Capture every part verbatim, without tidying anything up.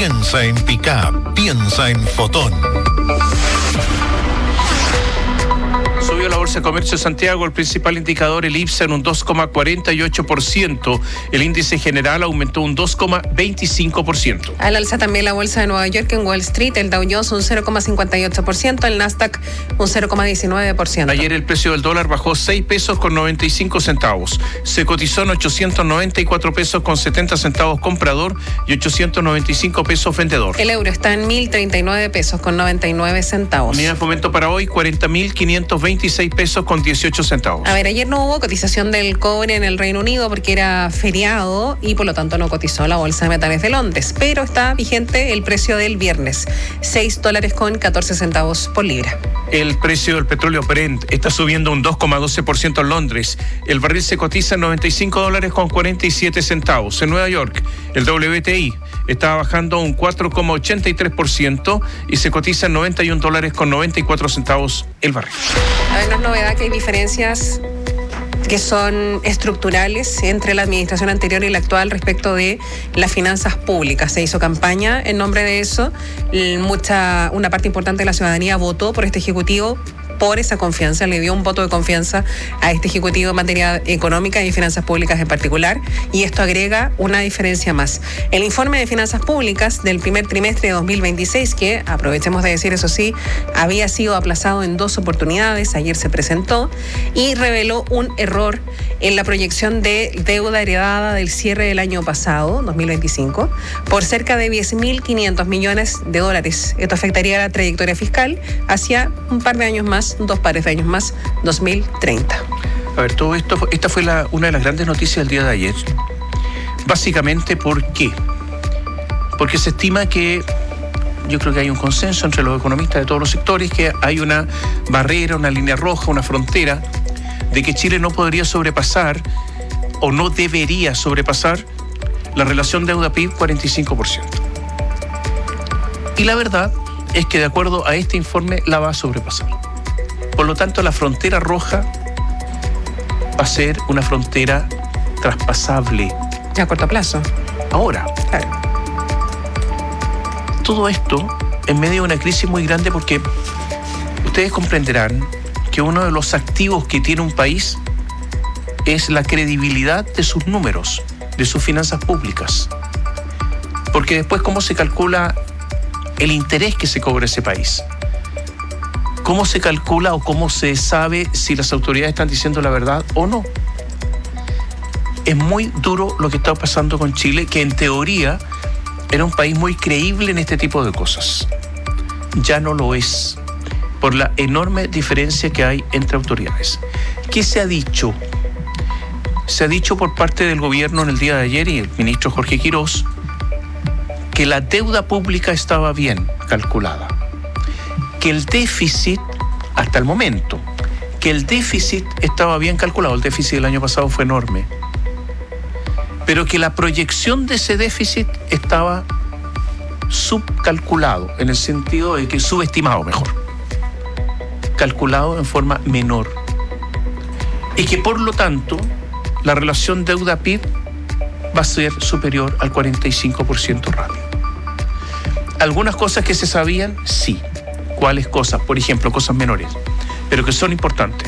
Piensa en Pickup, piensa en Fotón. Subió la Bolsa de Comercio de Santiago, el principal indicador, el IPSA, en un dos coma cuarenta y ocho por ciento. El índice general aumentó un dos coma veinticinco por ciento. Al alza también la Bolsa de Nueva York en Wall Street, el Dow Jones un cero coma cincuenta y ocho por ciento, el Nasdaq un cero coma diecinueve por ciento. Ayer el precio del dólar bajó seis pesos con noventa y cinco centavos. Se cotizó en ochocientos noventa y cuatro pesos con setenta centavos comprador y ochocientos noventa y cinco pesos vendedor. El euro está en mil treinta y nueve pesos con noventa y nueve centavos. Unidad de fomento para hoy, cuarenta mil quinientos veintiséis pesos con dieciocho centavos. A ver, ayer no hubo cotización del cobre en el Reino Unido porque era feriado y por lo tanto no cotizó la Bolsa de Metales de Londres, pero está vigente el precio del viernes, seis dólares con catorce centavos por libra. El precio del petróleo Brent está subiendo un dos coma doce por ciento en Londres. El barril se cotiza en noventa y cinco dólares con cuarenta y siete centavos. En Nueva York, el W T I está bajando un cuatro coma ochenta y tres por ciento y se cotiza en noventa y un dólares con noventa y cuatro centavos el barril. A ver, no es novedad que hay diferencias que son estructurales entre la administración anterior y la actual respecto de las finanzas públicas. Se hizo campaña en nombre de eso. Mucha, una parte importante de la ciudadanía votó por este Ejecutivo por esa confianza, le dio un voto de confianza a este Ejecutivo en materia económica y finanzas públicas en particular, y esto agrega una diferencia más. El informe de finanzas públicas del primer trimestre de dos mil veintiséis, que aprovechemos de decir eso sí, había sido aplazado en dos oportunidades, ayer se presentó, y reveló un error en la proyección de deuda heredada del cierre del año pasado, dos mil veinticinco, por cerca de diez mil quinientos millones de dólares. Esto afectaría la trayectoria fiscal hacia un par de años más, dos pares de años más, dos mil treinta. A ver, todo esto, esta fue la, una de las grandes noticias del día de ayer. Básicamente, ¿por qué? Porque se estima que, yo creo que hay un consenso entre los economistas de todos los sectores, que hay una barrera, una línea roja, una frontera, de que Chile no podría sobrepasar, o no debería sobrepasar, la relación deuda-P I B cuarenta y cinco por ciento. Y la verdad es que, de acuerdo a este informe, la va a sobrepasar. Por lo tanto, la frontera roja va a ser una frontera traspasable. A corto plazo. Ahora. Claro. Todo esto en medio de una crisis muy grande, porque ustedes comprenderán que uno de los activos que tiene un país es la credibilidad de sus números, de sus finanzas públicas. Porque después, ¿cómo se calcula el interés que se cobra ese país? ¿Cómo se calcula o cómo se sabe si las autoridades están diciendo la verdad o no? Es muy duro lo que está pasando con Chile, que en teoría era un país muy creíble en este tipo de cosas. Ya no lo es, por la enorme diferencia que hay entre autoridades. ¿Qué se ha dicho? Se ha dicho por parte del gobierno en el día de ayer, y el ministro Jorge Quirós, que la deuda pública estaba bien calculada, que el déficit, hasta el momento, que el déficit estaba bien calculado. El déficit del año pasado fue enorme, pero que la proyección de ese déficit estaba subcalculado, en el sentido de que subestimado, mejor, calculado en forma menor, y que por lo tanto la relación deuda-P I B va a ser superior al cuarenta y cinco por ciento rápido. Algunas cosas que se sabían, sí. ¿Cuáles cosas? Por ejemplo, cosas menores, pero que son importantes.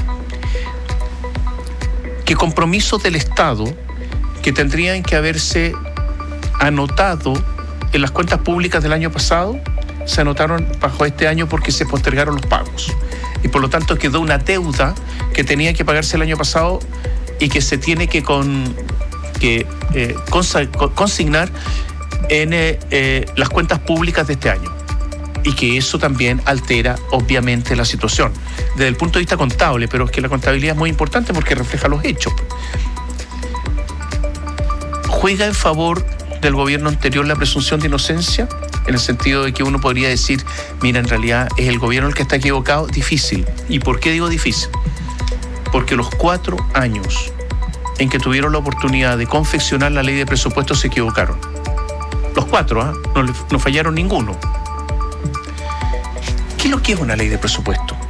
Que compromisos del Estado que tendrían que haberse anotado en las cuentas públicas del año pasado, se anotaron bajo este año porque se postergaron los pagos. Y por lo tanto quedó una deuda que tenía que pagarse el año pasado y que se tiene que, con, que eh, consa, consignar en eh, eh, las cuentas públicas de este año. Y que eso también altera, obviamente, la situación desde el punto de vista contable, pero es que la contabilidad es muy importante porque refleja los hechos. ¿Juega en favor del gobierno anterior la presunción de inocencia? En el sentido de que uno podría decir, mira, en realidad es el gobierno el que está equivocado. Difícil. ¿Y por qué digo difícil? Porque los cuatro años en que tuvieron la oportunidad de confeccionar la ley de presupuestos se equivocaron. Los cuatro, ¿eh? no, no fallaron ninguno. ¿Qué es lo que es una ley de presupuesto?